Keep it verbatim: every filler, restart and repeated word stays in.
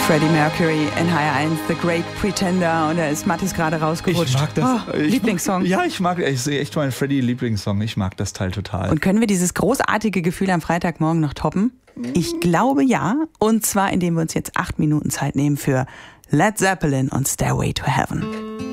Freddie Mercury in H R eins, The Great Pretender, und da ist Mathis gerade rausgerutscht. Ich mag das. Oh, ich Lieblingssong. Mag, ja, ich mag, ich sehe echt mein Freddie-Lieblingssong. Ich mag das Teil total. Und können wir dieses großartige Gefühl am Freitagmorgen noch toppen? Ich glaube ja. Und zwar, indem wir uns jetzt acht Minuten Zeit nehmen für Led Zeppelin und Stairway to Heaven.